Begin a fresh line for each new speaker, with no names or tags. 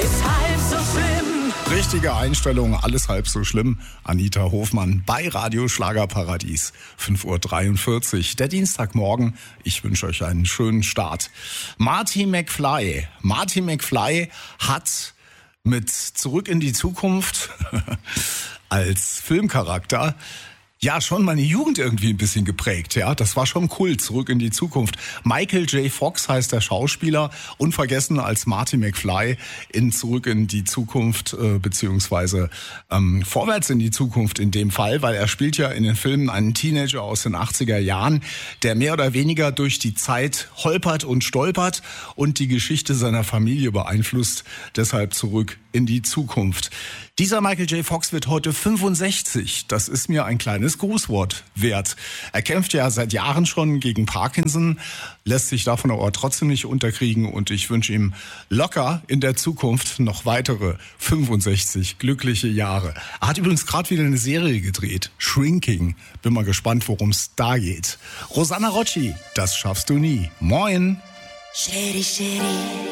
ist halb so schlimm.
Richtige Einstellung, alles halb so schlimm. Anita Hofmann bei Radio Schlagerparadies. 5:43 Uhr, der Dienstagmorgen. Ich wünsche euch einen schönen Start. Marty McFly hat mit Zurück in die Zukunft als Filmcharakter ja schon meine Jugend irgendwie ein bisschen geprägt, ja. Das war schon cool, Zurück in die Zukunft. Michael J. Fox heißt der Schauspieler, unvergessen als Marty McFly in Zurück in die Zukunft, beziehungsweise Vorwärts in die Zukunft in dem Fall, weil er spielt ja in den Filmen einen Teenager aus den 80er Jahren, der mehr oder weniger durch die Zeit holpert und stolpert und die Geschichte seiner Familie beeinflusst, deshalb Zurück in die Zukunft. Dieser Michael J. Fox wird heute 65. Das ist mir ein kleines Grußwort wert. Er kämpft ja seit Jahren schon gegen Parkinson, lässt sich davon aber trotzdem nicht unterkriegen und ich wünsche ihm locker in der Zukunft noch weitere 65 glückliche Jahre. Er hat übrigens gerade wieder eine Serie gedreht, Shrinking. Bin mal gespannt, worum es da geht. Rosanna Rocci, das schaffst du nie. Moin!
Shitty, shitty.